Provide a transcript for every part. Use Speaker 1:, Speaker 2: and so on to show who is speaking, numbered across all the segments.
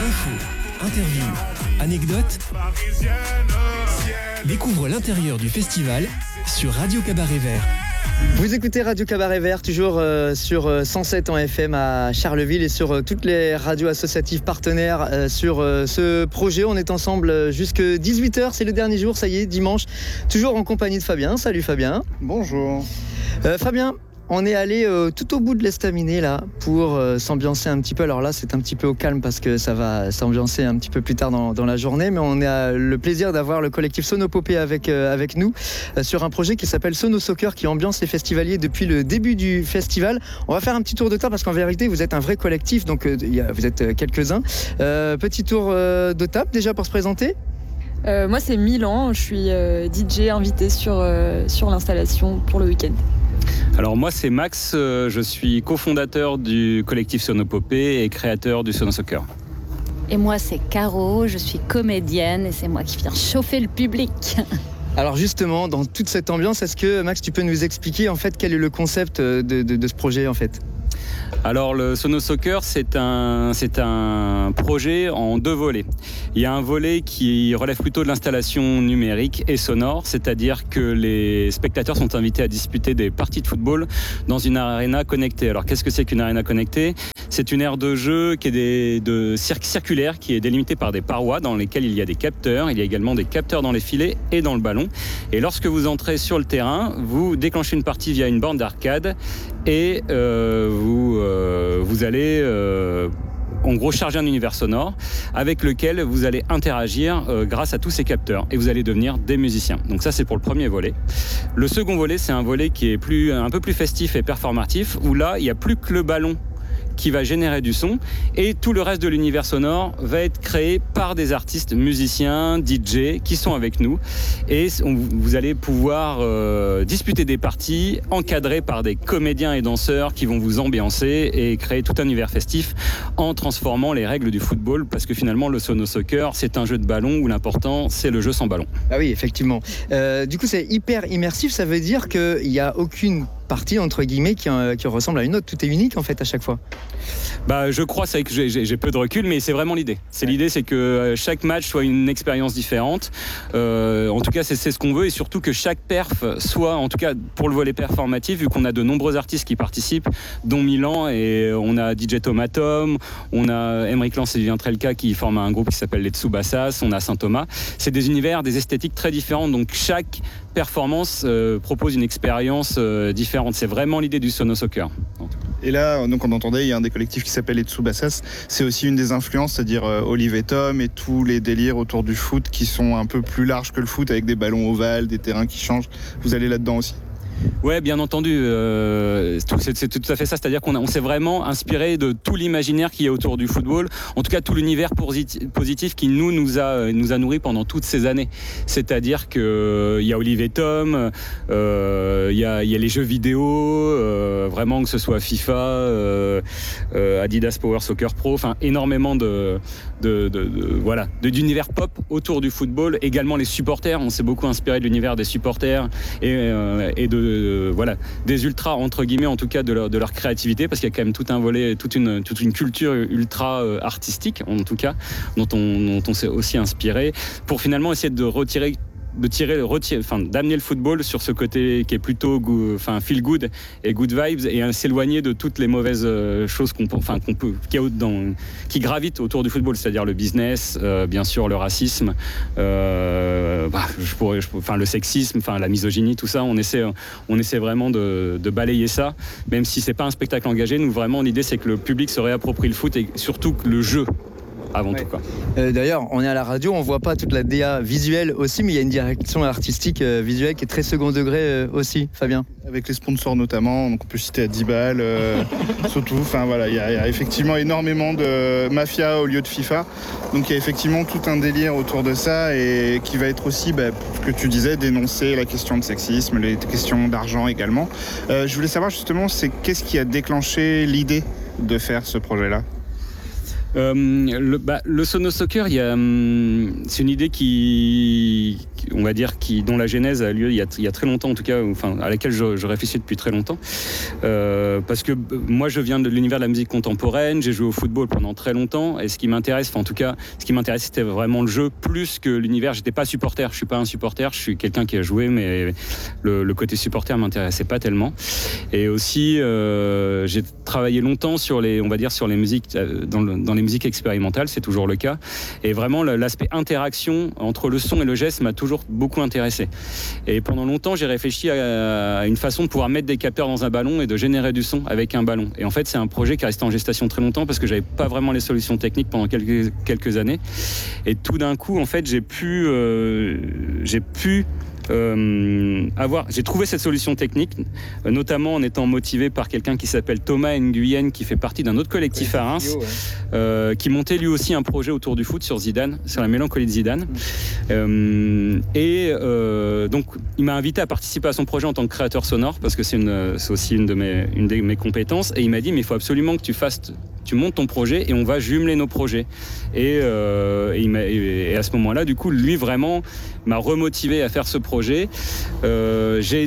Speaker 1: Infos, interviews, anecdotes. Découvre l'intérieur du festival sur Radio Cabaret Vert.
Speaker 2: Vous écoutez Radio Cabaret Vert, toujours sur 107 en FM à Charleville et sur toutes les radios associatives partenaires sur ce projet. On est ensemble jusqu'à 18h, c'est le dernier jour, ça y est, dimanche. Toujours en compagnie de Fabien. Salut Fabien.
Speaker 3: Bonjour.
Speaker 2: Fabien, on est allé tout au bout de l'estaminet là pour s'ambiancer un petit peu. Alors là, c'est un petit peu au calme parce que ça va s'ambiancer un petit peu plus tard dans la journée. Mais on a le plaisir d'avoir le collectif Sonopopée avec nous sur un projet qui s'appelle Sono Soccer qui ambiance les festivaliers depuis le début du festival. On va faire un petit tour de table parce qu'en vérité, vous êtes un vrai collectif, donc vous êtes quelques-uns. Petit tour de table déjà pour se présenter.
Speaker 4: Moi, c'est Milan. Je suis DJ invité sur l'installation pour le week-end.
Speaker 5: Alors moi c'est Max, je suis cofondateur du collectif Sonopopée et créateur du Sono Soccer.
Speaker 6: Et moi c'est Caro, je suis comédienne et c'est moi qui viens chauffer le public.
Speaker 2: Alors justement, dans toute cette ambiance, est-ce que Max, tu peux nous expliquer en fait quel est le concept de ce projet en fait ?
Speaker 5: Alors le Sono Soccer c'est un projet en deux volets. Il y a un volet qui relève plutôt de l'installation numérique et sonore, c'est-à-dire que les spectateurs sont invités à disputer des parties de football dans une arena connectée. Alors qu'est-ce que c'est qu'une arena connectée ? C'est une aire de jeu qui est circulaire, qui est délimitée par des parois dans lesquelles il y a des capteurs. Il y a également des capteurs dans les filets et dans le ballon. Et lorsque vous entrez sur le terrain, vous déclenchez une partie via une borne d'arcade et vous allez en gros charger un univers sonore avec lequel vous allez interagir grâce à tous ces capteurs et vous allez devenir des musiciens. Donc ça c'est pour le premier volet. Le second volet c'est un volet qui est un peu plus festif et performatif où là il n'y a plus que le ballon qui va générer du son et tout le reste de l'univers sonore va être créé par des artistes musiciens, DJ qui sont avec nous et vous allez pouvoir disputer des parties encadrées par des comédiens et danseurs qui vont vous ambiancer et créer tout un univers festif en transformant les règles du football parce que finalement le Sono Soccer c'est un jeu de ballon où l'important c'est le jeu sans ballon.
Speaker 2: Ah oui effectivement. Du coup c'est hyper immersif, ça veut dire qu'il n'y a aucune partie entre guillemets qui ressemble à une autre, tout est unique en fait à chaque fois.
Speaker 5: Je crois, c'est que j'ai peu de recul, mais c'est vraiment l'idée. L'idée, c'est que chaque match soit une expérience différente. En tout cas, c'est ce qu'on veut, et surtout que chaque perf soit, en tout cas pour le volet performatif, vu qu'on a de nombreux artistes qui participent, dont Milan, et on a DJ Tomatom, on a Emeric Lance et Vivien Trelka qui forment un groupe qui s'appelle les Tsubasas, on a Saint-Thomas. C'est des univers, des esthétiques très différentes, donc chaque performance propose une expérience différente. C'est vraiment l'idée du Sono Soccer.
Speaker 3: Et là, donc on entendait, il y a un des collectifs qui s'appelle les Tsubasas. C'est aussi une des influences, c'est-à-dire Olive et Tom et tous les délires autour du foot qui sont un peu plus larges que le foot avec des ballons ovales, des terrains qui changent. Vous allez là-dedans aussi ?
Speaker 5: Ouais, bien entendu, c'est tout à fait ça, c'est-à-dire qu'on s'est vraiment inspiré de tout l'imaginaire qu'il y a autour du football, en tout cas tout l'univers positif qui nous a nourris pendant toutes ces années. C'est-à-dire qu'il y a Olive et Tom, il y a les jeux vidéo, vraiment que ce soit FIFA, Adidas Power Soccer Pro, enfin énormément d'univers pop autour du football, également les supporters, on s'est beaucoup inspiré de l'univers des supporters et des ultras entre guillemets en tout cas de leur créativité parce qu'il y a quand même tout un volet, toute une culture ultra artistique en tout cas dont on s'est aussi inspiré pour finalement essayer d'amener le football sur ce côté qui est plutôt feel good et good vibes et s'éloigner de toutes les mauvaises choses qui gravitent autour du football, c'est-à-dire le business, bien sûr le racisme, le sexisme, la misogynie, tout ça. On essaie vraiment de balayer ça, même si c'est pas un spectacle engagé. Nous vraiment l'idée c'est que le public se réapproprie le foot et surtout que le jeu. Avant tout, quoi.
Speaker 2: D'ailleurs, on est à la radio, on voit pas toute la DA visuelle aussi, mais il y a une direction artistique visuelle qui est très second degré aussi, Fabien.
Speaker 3: Avec les sponsors notamment, donc on peut citer Adibal, surtout. Enfin voilà, il y a effectivement énormément de mafia au lieu de FIFA. Donc il y a effectivement tout un délire autour de ça et qui va être aussi, ce que tu disais, dénoncer la question de sexisme, les questions d'argent également. Je voulais savoir justement, qu'est-ce qui a déclenché l'idée de faire ce projet-là ?
Speaker 5: Le Sono Soccer, c'est une idée on va dire, dont la genèse a lieu il y a très longtemps, en tout cas, enfin, à laquelle je réfléchis depuis très longtemps. Parce que moi, je viens de l'univers de la musique contemporaine, j'ai joué au football pendant très longtemps, et ce qui m'intéresse, c'était vraiment le jeu plus que l'univers. J'étais pas supporter, je suis pas un supporter, je suis quelqu'un qui a joué, mais le côté supporter m'intéressait pas tellement. Et aussi, j'ai travaillé longtemps sur les musiques, dans les musiques expérimentales, c'est toujours le cas. Et vraiment, l'aspect interaction entre le son et le geste m'a toujours beaucoup intéressé. Et pendant longtemps, j'ai réfléchi à une façon de pouvoir mettre des capteurs dans un ballon et de générer du son avec un ballon. Et en fait, c'est un projet qui est resté en gestation très longtemps parce que j'avais pas vraiment les solutions techniques pendant quelques années. Et tout d'un coup, en fait, j'ai trouvé cette solution technique, notamment en étant motivé par quelqu'un qui s'appelle Thomas Nguyen, qui fait partie d'un autre collectif à Reims, qui montait lui aussi un projet autour du foot sur Zidane, sur la mélancolie de Zidane. Donc, il m'a invité à participer à son projet en tant que créateur sonore, parce que c'est aussi une de mes compétences. Et il m'a dit, mais il faut absolument que tu montes ton projet et on va jumeler nos projets. Et à ce moment-là, du coup, lui vraiment m'a remotivé à faire ce projet. J'ai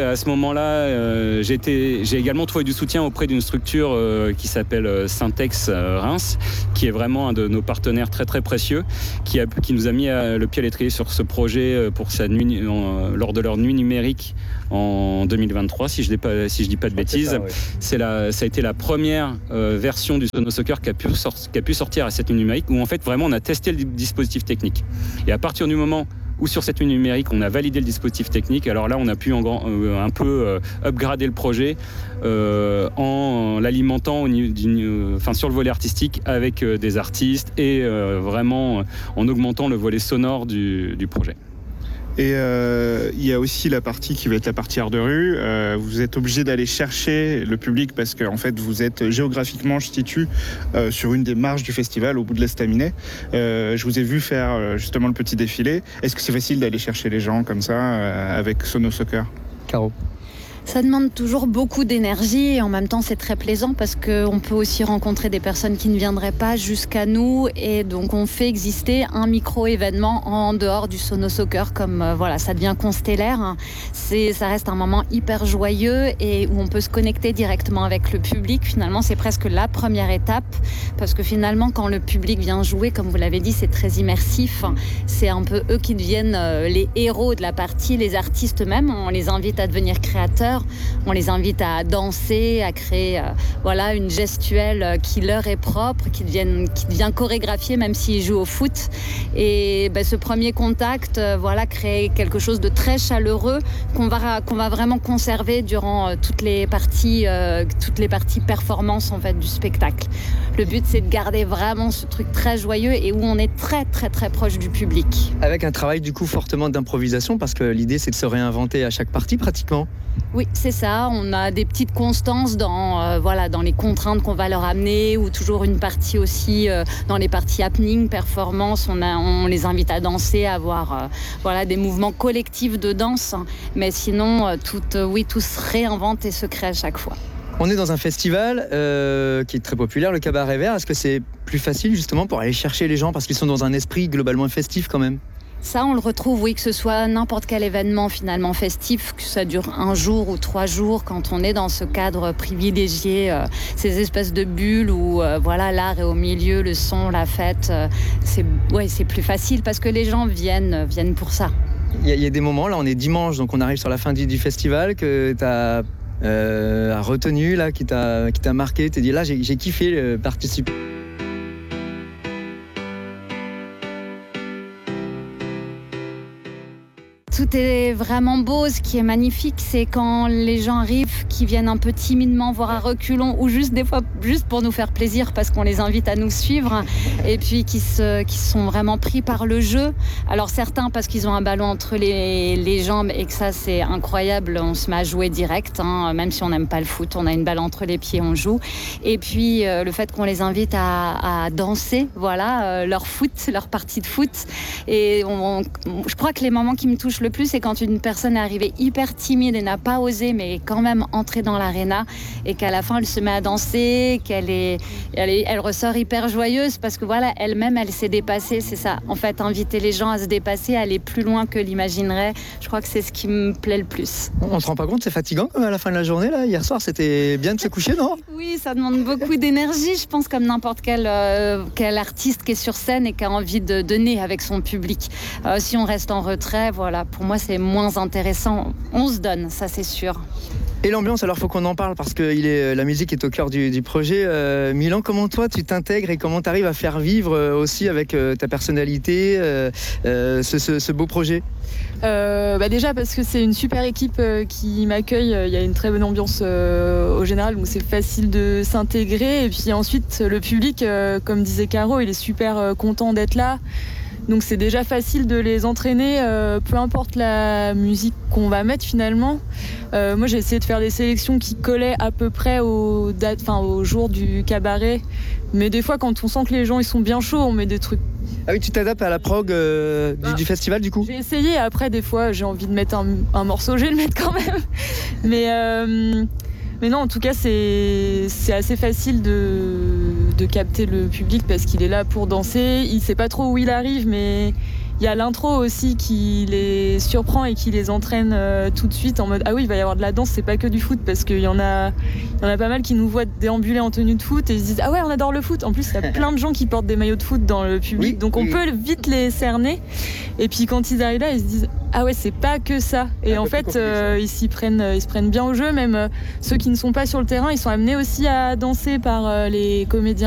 Speaker 5: également trouvé du soutien auprès d'une structure qui s'appelle Syntex Reims, qui est vraiment un de nos partenaires très très précieux, qui nous a mis le pied à l'étrier sur ce projet pour lors de leur nuit numérique en 2023, si je dis pas de bêtises. Ça a été la première version du Sono Soccer qui a pu sortir à cette nuit numérique, où en fait vraiment on a testé le dispositif technique. Et à partir du moment où sur cette nuit numérique on a validé le dispositif technique, alors là on a pu un peu upgrader le projet en l'alimentant sur le volet artistique avec des artistes et vraiment en augmentant le volet sonore du projet.
Speaker 3: Et il y a aussi la partie qui va être la partie art de rue. Vous êtes obligé d'aller chercher le public parce que en fait vous êtes géographiquement, je situe, sur une des marches du festival au bout de l'Estaminet. Je vous ai vu faire justement le petit défilé. Est-ce que c'est facile d'aller chercher les gens comme ça avec Sono Soccer ?
Speaker 2: Caro.
Speaker 6: Ça demande toujours beaucoup d'énergie et en même temps c'est très plaisant parce qu'on peut aussi rencontrer des personnes qui ne viendraient pas jusqu'à nous et donc on fait exister un micro-événement en dehors du Sono Soccer comme ça devient constellaire. Ça reste un moment hyper joyeux et où on peut se connecter directement avec le public. Finalement c'est presque la première étape parce que finalement quand le public vient jouer, comme vous l'avez dit, c'est très immersif. C'est un peu eux qui deviennent les héros de la partie, les artistes même. On les invite à devenir créateurs. On les invite à danser, à créer une gestuelle qui leur est propre, qui devient chorégraphiée même s'ils jouent au foot. Et ce premier contact crée quelque chose de très chaleureux qu'on va vraiment conserver durant toutes les parties performances en fait, du spectacle. Le but c'est de garder vraiment ce truc très joyeux et où on est très très très proche du public.
Speaker 2: Avec un travail du coup fortement d'improvisation parce que l'idée c'est de se réinventer à chaque partie pratiquement.
Speaker 6: Oui, c'est ça. On a des petites constances dans les contraintes qu'on va leur amener ou toujours une partie aussi dans les parties happening, performance. On les invite à danser, à avoir des mouvements collectifs de danse. Mais sinon, tout se réinvente et se crée à chaque fois.
Speaker 2: On est dans un festival qui est très populaire, le Cabaret Vert. Est-ce que c'est plus facile justement pour aller chercher les gens parce qu'ils sont dans un esprit globalement festif quand même ?
Speaker 6: Ça, on le retrouve, oui, que ce soit n'importe quel événement finalement festif, que ça dure 1 jour ou 3 jours, quand on est dans ce cadre privilégié, ces espèces de bulles où l'art est au milieu, le son, la fête, c'est plus facile parce que les gens viennent pour ça.
Speaker 2: Il y a des moments, là on est dimanche, donc on arrive sur la fin du festival, que tu as retenu, là, qui t'a marqué, t'es dit là j'ai kiffé participer.
Speaker 6: Tout est vraiment beau. Ce qui est magnifique, c'est quand les gens arrivent, qui viennent un peu timidement, voire à reculons, ou juste des fois juste pour nous faire plaisir parce qu'on les invite à nous suivre, et puis qui sont vraiment pris par le jeu. Alors certains parce qu'ils ont un ballon entre les jambes et que ça c'est incroyable, on se met à jouer direct, même si on n'aime pas le foot, on a une balle entre les pieds, on joue. Et puis le fait qu'on les invite à danser, leur foot, leur partie de foot. Et je crois que les moments qui me touchent le le plus, c'est quand une personne est arrivée hyper timide et n'a pas osé, mais quand même entrer dans l'aréna, et qu'à la fin, elle se met à danser, elle ressort hyper joyeuse parce que voilà, elle-même, elle s'est dépassée. C'est ça, en fait, inviter les gens à se dépasser, à aller plus loin que l'imaginerait. Je crois que c'est ce qui me plaît le plus.
Speaker 2: On se rend pas compte, c'est fatigant quand même à la fin de la journée là. Hier soir, c'était bien de se coucher, non?
Speaker 6: Oui, ça demande beaucoup d'énergie, je pense, comme n'importe quel artiste qui est sur scène et qui a envie de donner avec son public. Si on reste en retrait, voilà, pour moi, c'est moins intéressant. On se donne, ça c'est sûr.
Speaker 2: Et l'ambiance, alors faut qu'on en parle parce que la musique est au cœur du projet. Milan, comment toi tu t'intègres et comment tu arrives à faire vivre aussi avec ta personnalité ce beau projet?
Speaker 4: Déjà parce que c'est une super équipe qui m'accueille, il y a une très bonne ambiance au général, donc c'est facile de s'intégrer. Et puis ensuite le public, comme disait Caro, il est super content d'être là. Donc c'est déjà facile de les entraîner, peu importe la musique qu'on va mettre finalement. Moi j'ai essayé de faire des sélections qui collaient à peu près aux jours du cabaret. Mais des fois quand on sent que les gens ils sont bien chauds, on met des trucs.
Speaker 2: Ah oui, tu t'adaptes à la prog du festival du coup? J'ai
Speaker 4: essayé, après des fois j'ai envie de mettre un morceau, je vais le mettre quand même. Mais non, en tout cas, c'est assez facile de capter le public parce qu'il est là pour danser. Il sait pas trop où il arrive, mais il y a l'intro aussi qui les surprend et qui les entraîne tout de suite en mode ah oui, il va y avoir de la danse, c'est pas que du foot, parce qu'il y en a pas mal qui nous voient déambuler en tenue de foot et ils se disent ah ouais, on adore le foot. En plus, il y a plein de gens qui portent des maillots de foot dans le public, oui, donc on peut vite les cerner. Et puis quand ils arrivent là, ils se disent ah ouais, c'est pas que ça. Et en fait, ils se prennent bien au jeu. Même ceux qui ne sont pas sur le terrain, ils sont amenés aussi à danser par les comédiens